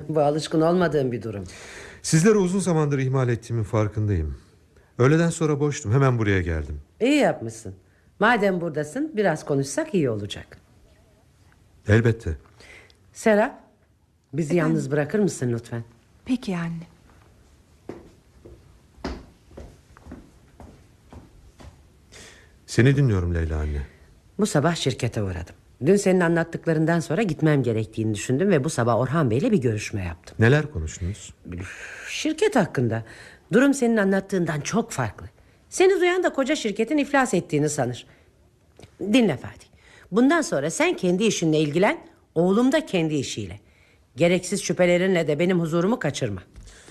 Bu alışkın olmadığım bir durum. Sizleri uzun zamandır ihmal ettiğimin farkındayım. Öğleden sonra boştum, hemen buraya geldim. İyi yapmışsın. Madem buradasın biraz konuşsak iyi olacak. Elbette. Serap, bizi yalnız bırakır mısın lütfen? Peki anne. Seni dinliyorum Leyla anne. Bu sabah şirkete uğradım. Dün senin anlattıklarından sonra gitmem gerektiğini düşündüm ve bu sabah Orhan Bey'le bir görüşme yaptım. Neler konuştunuz? Şirket hakkında. Durum senin anlattığından çok farklı. Seni duyan da koca şirketin iflas ettiğini sanır. Dinle Fatih. Bundan sonra sen kendi işinle ilgilen, oğlum da kendi işiyle. Gereksiz şüphelerinle de benim huzurumu kaçırma.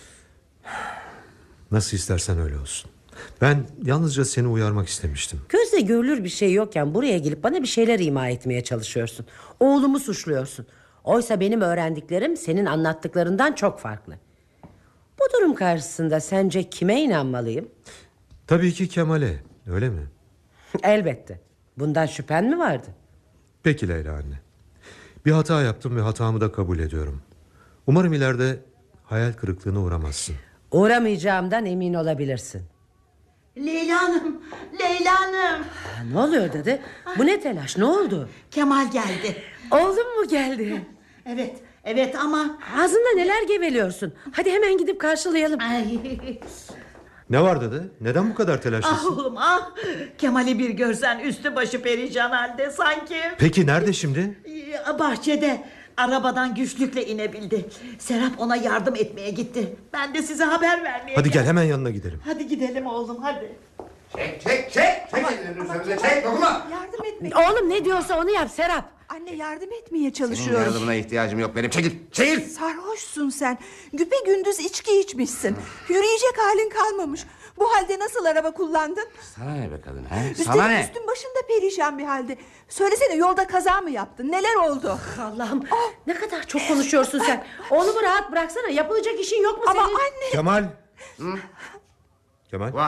Nasıl istersen öyle olsun. Ben yalnızca seni uyarmak istemiştim. Gözle görülür bir şey yokken buraya gelip bana bir şeyler ima etmeye çalışıyorsun. Oğlumu suçluyorsun. Oysa benim öğrendiklerim senin anlattıklarından çok farklı. Bu durum karşısında sence kime inanmalıyım? Tabii ki Kemal'e, öyle mi? Elbette. Bundan şüphen mi vardı? Peki Leyla anne. Bir hata yaptım ve hatamı da kabul ediyorum. Umarım ileride hayal kırıklığına uğramazsın. Uğramayacağımdan emin olabilirsin. Leyla Hanım, Leyla Hanım. Ne oluyor dedi? Bu ne telaş, ne oldu? Kemal geldi. Oğlum mu geldi? Evet ama... Ağzında neler geveliyorsun? Hadi hemen gidip karşılayalım. Ay. Ne var dedi? Neden bu kadar telaşlısın? Ah oğlum ah. Kemal'i bir görsen üstü başı perişan halde sanki. Peki nerede şimdi? Bahçede. Arabadan güçlükle inebildi. Serap ona yardım etmeye gitti. Ben de size haber vermeye Hadi gel geldim. hemen yanına gidelim. Hadi gidelim oğlum hadi. Çek ellerini üzerimize, çek, dokunma. Yardım etmek. Oğlum ne diyorsa onu yap Serap. Anne yardım etmeye Senin çalışıyorum. yardımına ihtiyacım yok benim, çekil. Sarhoşsun sen. Güpegündüz içki içmişsin. Yürüyecek halin kalmamış. Bu halde nasıl araba kullandın? Sana ne be kadın, he? Sana Üstelik ne? üstün başında perişan bir halde. Söylesene, yolda kaza mı yaptın? Neler oldu? Allah'ım ne kadar çok konuşuyorsun sen. Oğlumu rahat bıraksana, yapılacak işin yok mu Ama senin? anne. Kemal. Kemal.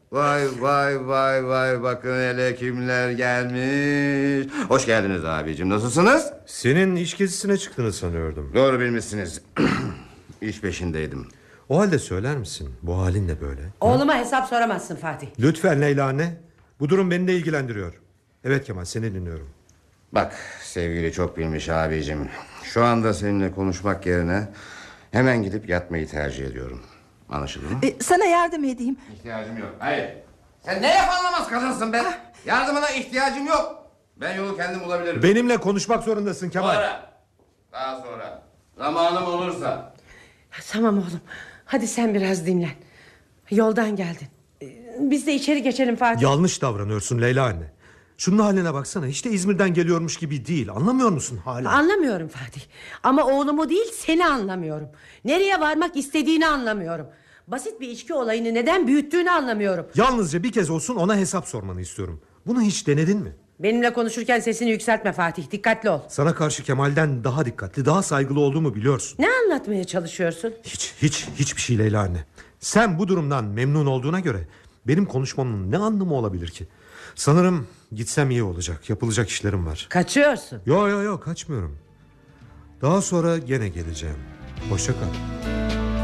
Vay, bakın hele kimler gelmiş. Hoş geldiniz abicim, nasılsınız? Senin iş gezisine çıktığını sanıyordum. Doğru bilmişsiniz. İş peşindeydim. O halde söyler misin? Bu halin ne böyle? Oğluma hesap soramazsın Fatih. Lütfen Leyla anne. Bu durum beni de ilgilendiriyor. Evet Kemal, seni dinliyorum. Bak sevgili çok bilmiş abicim. Şu anda seninle konuşmak yerine hemen gidip yatmayı tercih ediyorum. Anlaşıldı mı? Sana yardım edeyim. İhtiyacım yok. Hayır. Sen ne anlamaz kadınsın be. Yardımına ihtiyacım yok. Ben yolu kendim bulabilirim. Benimle konuşmak zorundasın Kemal. Sonra. Daha sonra. Zamanım olursa. Tamam oğlum, hadi sen biraz dinlen. Yoldan geldin. Biz de içeri geçelim Fatih. Yanlış davranıyorsun Leyla anne. Şunun haline baksana, hiç de İzmir'den geliyormuş gibi değil. Anlamıyor musun hala? Anlamıyorum Fatih. Ama oğlumu değil seni anlamıyorum. Nereye varmak istediğini anlamıyorum. Basit bir içki olayını neden büyüttüğünü anlamıyorum. Yalnızca bir kez olsun ona hesap sormanı istiyorum. Bunu hiç denedin mi? Benimle konuşurken sesini yükseltme Fatih, dikkatli ol. Sana karşı Kemal'den daha dikkatli, daha saygılı olduğumu biliyorsun. Ne anlatmaya çalışıyorsun? Hiçbir şey Leyla anne. Sen bu durumdan memnun olduğuna göre benim konuşmamın ne anlamı olabilir ki? Sanırım gitsem iyi olacak. Yapılacak işlerim var. Kaçıyorsun. Yo kaçmıyorum. Daha sonra gene geleceğim. Hoşça kal.